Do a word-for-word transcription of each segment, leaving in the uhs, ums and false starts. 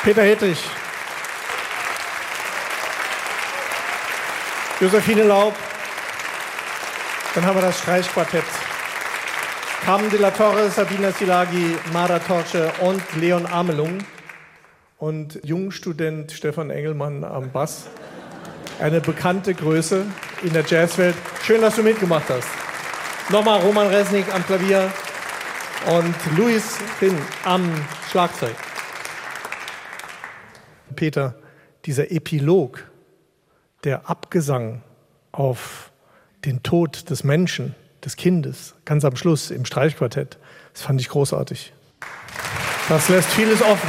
Peter Hedrich. Josephine Laub. Dann haben wir das Streichquartett. Carmen de la Torre, Sabina Silagi, Mara Torce und Leon Amelung. Und Jungstudent Stefan Engelmann am Bass. Eine bekannte Größe in der Jazzwelt. Schön, dass du mitgemacht hast. Nochmal Roman Resnick am Klavier und Luis Finn am Schlagzeug. Peter, dieser Epilog, der Abgesang auf den Tod des Menschen, des Kindes, ganz am Schluss im Streichquartett, das fand ich großartig. Das lässt vieles offen.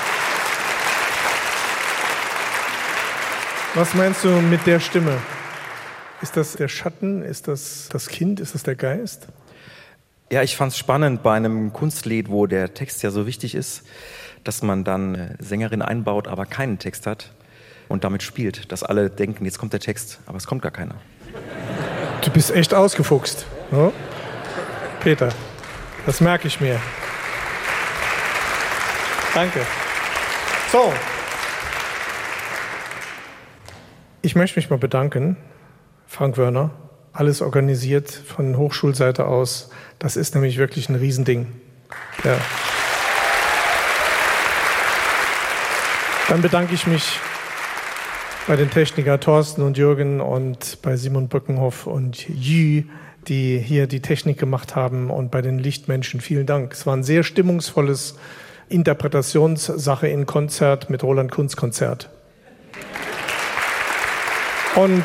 Was meinst du mit der Stimme? Ist das der Schatten? Ist das das Kind? Ist das der Geist? Ja, ich fand es spannend bei einem Kunstlied, wo der Text ja so wichtig ist, dass man dann eine Sängerin einbaut, aber keinen Text hat und damit spielt, dass alle denken, jetzt kommt der Text, aber es kommt gar keiner. Du bist echt ausgefuchst, ne? Peter, das merke ich mir. Danke. So. Ich möchte mich mal bedanken, Frank Wörner, alles organisiert von Hochschulseite aus. Das ist nämlich wirklich ein Riesending. Ja. Dann bedanke ich mich bei den Technikern Thorsten und Jürgen und bei Simon Böckenhoff und Jü, die hier die Technik gemacht haben, und bei den Lichtmenschen. Vielen Dank. Es war ein sehr stimmungsvolles Interpretationssache in Konzert mit Roland Kunz Konzert. Und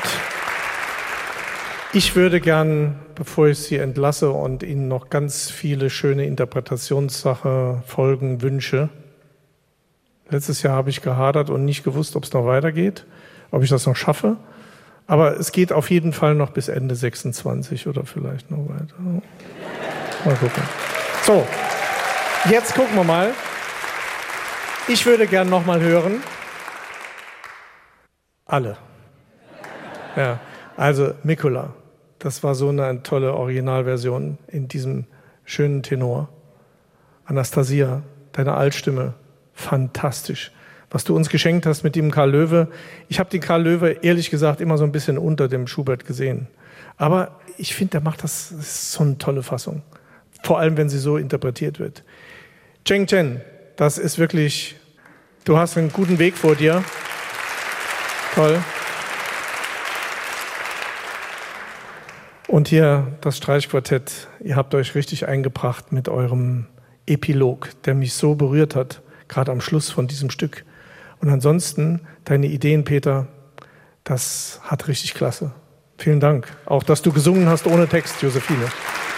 ich würde gern, bevor ich Sie entlasse und Ihnen noch ganz viele schöne Interpretationssache Folgen wünsche. Letztes Jahr habe ich gehadert und nicht gewusst, ob es noch weitergeht, ob ich das noch schaffe. Aber es geht auf jeden Fall noch bis Ende sechsundzwanzig oder vielleicht noch weiter. Mal gucken. So, jetzt gucken wir mal. Ich würde gern noch mal hören. Alle. Ja, also Mikola, das war so eine tolle Originalversion in diesem schönen Tenor. Anastasia, deine Altstimme, fantastisch. Was du uns geschenkt hast mit dem Karl Löwe. Ich habe den Karl Löwe ehrlich gesagt immer so ein bisschen unter dem Schubert gesehen. Aber ich finde, der macht das, das ist so eine tolle Fassung. Vor allem, wenn sie so interpretiert wird. Cheng Chen, das ist wirklich, du hast einen guten Weg vor dir. Toll. Und hier das Streichquartett. Ihr habt euch richtig eingebracht mit eurem Epilog, der mich so berührt hat, gerade am Schluss von diesem Stück. Und ansonsten, deine Ideen, Peter, das hat richtig klasse. Vielen Dank. Auch, dass du gesungen hast ohne Text, Josephine.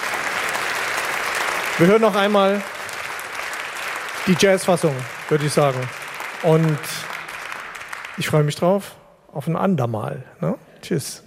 Wir hören noch einmal die Jazzfassung, würde ich sagen. Und ich freue mich drauf auf ein andermal. Ne? Tschüss.